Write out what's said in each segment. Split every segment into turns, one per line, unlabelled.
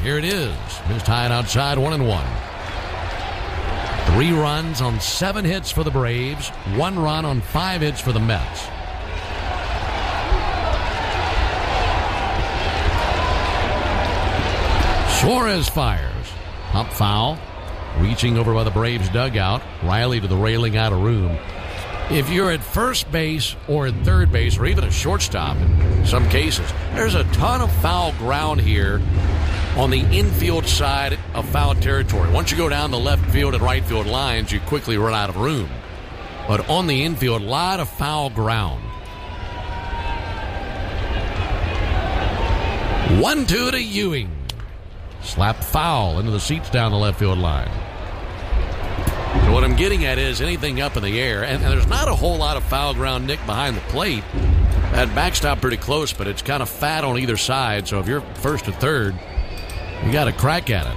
Here it is. Missed high and outside, 1-1. 3 runs on 7 hits for the Braves. 1 run on 5 hits for the Mets. Suarez fires. Pump foul. Reaching over by the Braves dugout. Riley to the railing, out of room. If you're at first base or at third base or even a shortstop in some cases, there's a ton of foul ground here on the infield side of foul territory. Once you go down the left field and right field lines, you quickly run out of room. But on the infield, a lot of foul ground. 1-2 to Ewing. Slap foul into the seats down the left field line. So what I'm getting at is anything up in the air, and there's not a whole lot of foul ground, Nick, behind the plate. That backstop pretty close, but it's kind of fat on either side, so if you're first or third, you got a crack at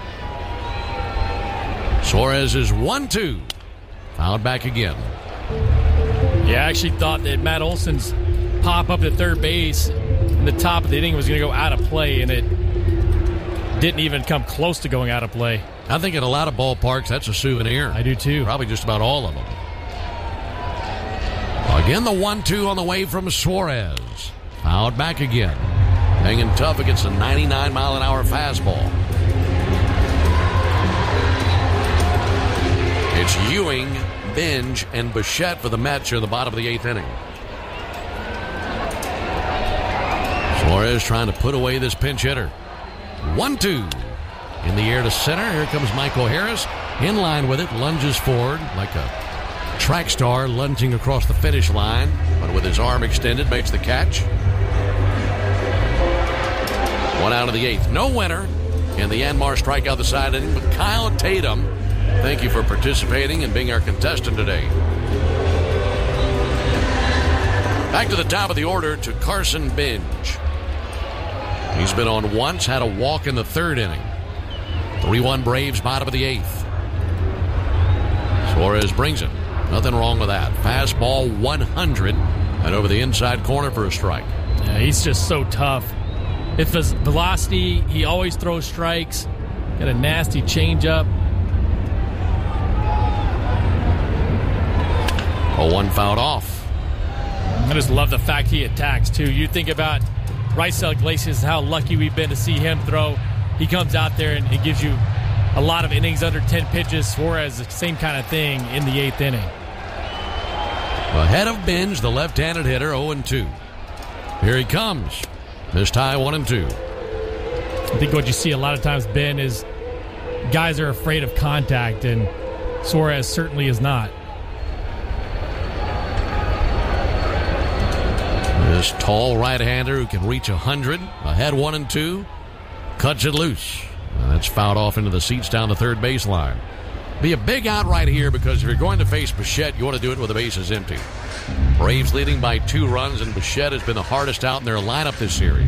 it. Suarez is 1-2. Fouled back again.
Yeah, I actually thought that Matt Olson's pop up at third base in the top of the inning was going to go out of play, and it didn't even come close to going out of play.
I think in a lot of ballparks, that's a souvenir.
I do too.
Probably just about all of them. Again, the 1-2 on the way from Suarez. Fouled back again. Hanging tough against a 99-mile-an-hour fastball. It's Ewing, Binge, and Bichette for the Mets here in the bottom of the 8th inning. Suarez trying to put away this pinch hitter. 1-2. In the air to center. Here comes Michael Harris. In line with it. Lunges forward like a track star lunging across the finish line. But with his arm extended, makes the catch. 1 out of the 8th. No winner in the Yanmar strikeout the side inning. But Kyle Tatum, thank you for participating and being our contestant today. Back to the top of the order to Carson Binge. He's been on once, had a walk in the 3rd inning. 3-1 Braves, bottom of the 8th. Suarez brings it. Nothing wrong with that. Fastball 100 and over the inside corner for a strike.
Yeah, he's just so tough. If his velocity, he always throws strikes. Got a nasty changeup.
0-1 fouled off.
I just love the fact he attacks, too. You think about Raisel Iglesias, how lucky we've been to see him throw. He comes out there and gives you a lot of innings under 10 pitches. Suarez, the same kind of thing in the 8th inning.
Ahead of Binge, the left-handed hitter, 0-2. Here he comes. This tie, 1-2.
I think what you see a lot of times, Ben, is guys are afraid of contact, and Suarez certainly is not.
This tall right-hander who can reach 100. Ahead 1-2. Cuts it loose. And that's fouled off into the seats down the third baseline. Be a big out right here because if you're going to face Bichette, you want to do it with the bases empty. Braves leading by 2 runs, and Bichette has been the hardest out in their lineup this series.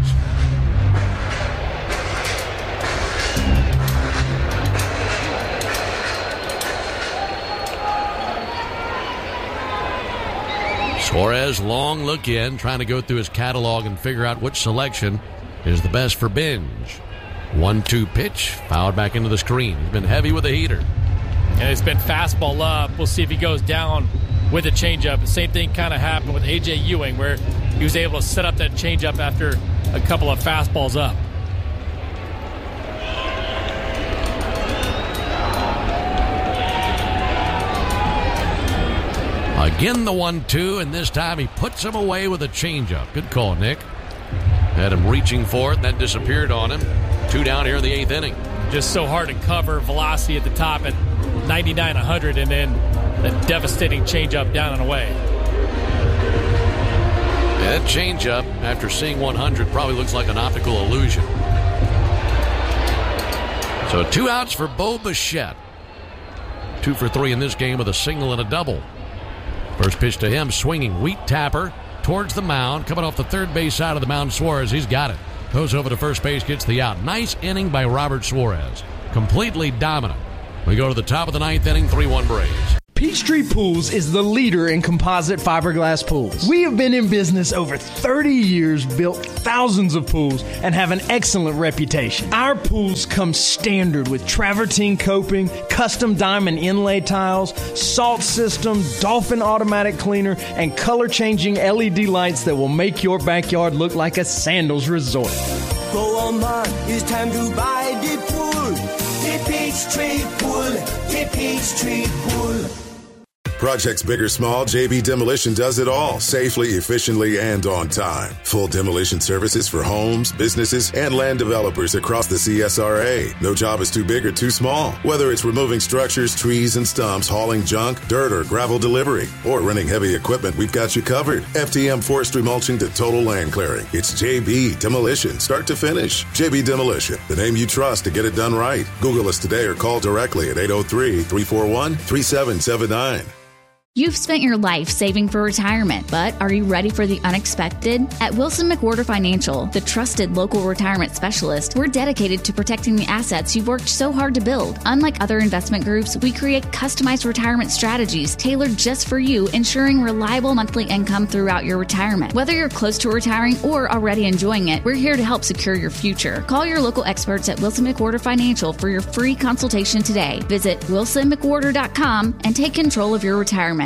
Suarez, long look in, trying to go through his catalog and figure out which selection is the best for Binge. 1-2 pitch, fouled back into the screen. He's been heavy with the heater.
And it's been fastball up. We'll see if he goes down with a changeup. The same thing kind of happened with A.J. Ewing, where he was able to set up that changeup after a couple of fastballs up.
Again the 1-2, and this time he puts him away with a changeup. Good call, Nick. Had him reaching for it, and that disappeared on him. 2 down here in the 8th inning.
Just so hard to cover. Velocity at the top at 99, 100, and then that devastating changeup down and away.
Yeah, that changeup, after seeing 100, probably looks like an optical illusion. So 2 outs for Bo Bichette. 2 for 3 in this game with a single and a double. First pitch to him, swinging. Wheat tapper towards the mound. Coming off the third base side of the mound, Suarez. He's got it. Goes over to first base, gets the out. Nice inning by Robert Suarez. Completely dominant. We go to the top of the 9th inning, 3-1 Braves.
Peachtree Pools is the leader in composite fiberglass pools. We have been in business over 30 years, built thousands of pools, and have an excellent reputation. Our pools come standard with travertine coping, custom diamond inlay tiles, salt system, Dolphin automatic cleaner, and color-changing LED lights that will make your backyard look like a sandals resort.
Go on, man, it's time to buy the pool. The Peachtree Pool, the Peachtree Pool.
Projects big or small, JB Demolition does it all safely, efficiently, and on time. Full demolition services for homes, businesses, and land developers across the CSRA. No job is too big or too small. Whether it's removing structures, trees, and stumps, hauling junk, dirt, or gravel delivery, or renting heavy equipment, we've got you covered. FTM forestry mulching to total land clearing. It's JB Demolition, start to finish. JB Demolition, the name you trust to get it done right. Google us today or call directly at 803-341-3779.
You've spent your life saving for retirement, but are you ready for the unexpected? At Wilson McWhorter Financial, the trusted local retirement specialist, we're dedicated to protecting the assets you've worked so hard to build. Unlike other investment groups, we create customized retirement strategies tailored just for you, ensuring reliable monthly income throughout your retirement. Whether you're close to retiring or already enjoying it, we're here to help secure your future. Call your local experts at Wilson McWhorter Financial for your free consultation today. Visit wilsonmcwhorter.com and take control of your retirement.